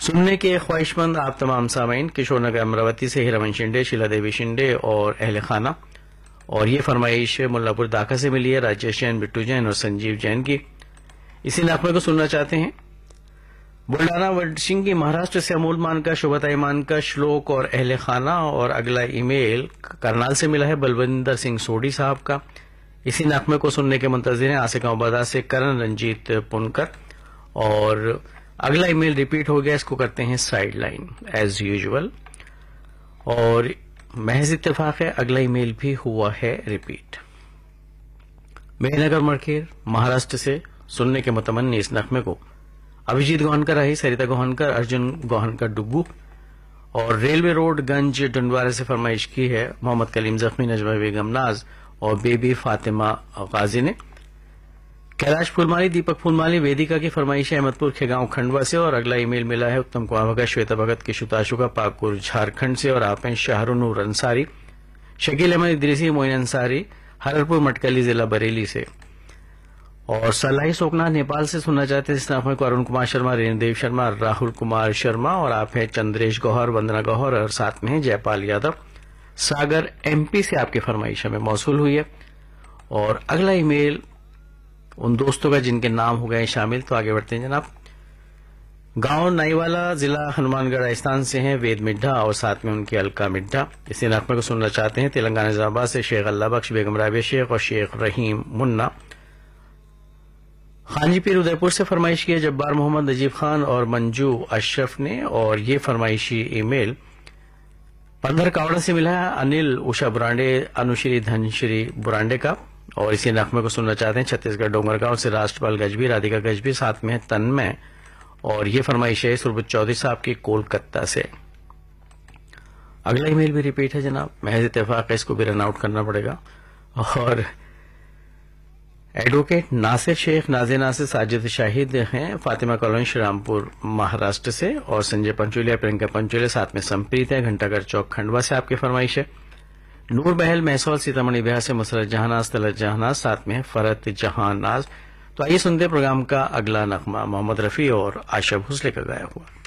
سننے کے خواہش مند آپ تمام سامعین، کشور نگر امراوتی سے ہیرامن شنڈے، شیلا دیوی شنڈے اور اہل خانہ، اور یہ فرمائش ملا پور داکا سے ملی ہے راجیش جین، بٹو جین اور سنجیو جین کی۔ اسی نغمے کو سننا چاہتے ہیں بلڈانا وڈشنگ کی مہاراشٹر سے امول مان کا، شوبھتا ایمان کا، شلوک اور اہل خانہ، اور اگلا ای میل کرنال سے ملا ہے بلوندر سنگھ سوڈی صاحب کا۔ اسی نغمے کو سننے کے منتظر ہیں آسکاں بازار سے کرن رنجیت پنکر، اور اگلا ای میل ریپیٹ ہو گیا، اس کو کرتے ہیں سائیڈ لائن ایز یوزول، اور محض اتفاق ہے اگلا ای میل بھی ہوا ہے ریپیٹ۔ مہنگر مرکیر مہاراشٹر سے سننے کے متمنی اس نغمے کو ابھیجیت گوہنکر رہی، سریتا گوہنکر، ارجن گوہنکر ڈبو، اور ریلوے روڈ گنج ڈنڈوارے سے فرمائش کی ہے محمد کلیم زخمی، نجمہ بیگم ناز اور بی بی فاطمہ غازی نے۔ کیلاش پھولمالی، دیپک پھولمالی، ویدیکا کی فرمائش ہے احمد پور کھیگاؤں کھنڈوا سے، اور اگلا ای میل ملا ہے اتم کمار بھگت، شویتا بھگت، کشوتاشو کا، پاکپور جھارکھنڈ سے، اور آپ ہیں شاہرنور انصاری، شکیل احمد ادریسی، موین انصاری، ہررپور مٹکلی ضلع بریلی سے، اور صلاحی سوکنا نیپال سے سننا چاہتے ہیں اس نغمے کو ارون کمار شرما، رین دیو شرما، راہل کمار شرما، اور آپ ہیں چندریش گوہر، وندنا گوہر، اور ساتھ میں ہیں جے پال یادو۔ ساگر ایم پی سے آپ کی فرمائش ہمیں موصول ہوئی ہے، اور اگلا ای میل ان دوستوں کا جن کے نام ہو گئے شامل، تو آگے بڑھتے ہیں جناب۔ گاؤں نائی والا، ضلع ہنومان گڑھ راجستھان سے ہیں وید مڈھا، اور ساتھ میں ان کی الکا مڈھا۔ اسی نغمے کو سننا چاہتے ہیں تلنگانہ نظام آباد سے شیخ اللہ بخش، بیگم رابعہ شیخ اور شیخ رحیم منا۔ خانجی پیر ادے پور سے فرمائش کی ہے جبار محمد، نجیب خان اور منجو اشرف نے، اور یہ فرمائشی ای میل پندھر کاوڑا سے ملا ہے انل اوشا برانڈے، انوشری دھنشری برانڈے کا، اور اسی نغمے کو سننا چاہتے ہیں چھتیس گڑھ ڈونگر گاؤں سے راشٹر پال گجبی، رادھیکا گجبی، ساتھ میں ہے تنمے، اور یہ فرمائش ہے سربت چودھری صاحب کی کولکتہ سے۔ اگلا ای میل بھی ریپیٹ ہے جناب، محض اتفاق ہے اس کو بھی رن آؤٹ کرنا پڑے گا، اور ایڈوکیٹ ناصر شیخ، نازے ناصر، ساجد شاہد ہیں فاطمہ کالونی شری رامپور مہاراشٹر سے، اور سنجے پنچولیا، پرینکا پنچولیا، ساتھ میں سمپریت ہے گھنٹہ گھر چوک کھنڈوا سے آپ کی فرمائش ہے۔ نور بہل محسول سیتامڑھی بہار سے مسرت جہاناز، طلعت جہاناز، ساتھ میں فرت جہاناز۔ تو آئیے سنتے پروگرام کا اگلا نغمہ محمد رفیع اور عائشہ بھوسلے کا گایا ہوا۔